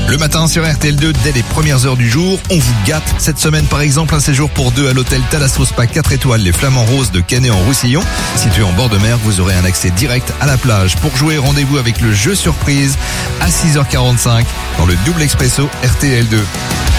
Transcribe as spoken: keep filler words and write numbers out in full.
Le matin sur R T L deux, dès les premières heures du jour, on vous gâte. Cette semaine, par exemple, un séjour pour deux à l'hôtel Thalasso Spa quatre étoiles, les Flamands Roses de Canet-en-Roussillon. Situé en bord de mer, vous aurez un accès direct à la plage. Pour jouer, rendez-vous avec le jeu surprise à six heures quarante-cinq dans le double expresso R T L deux.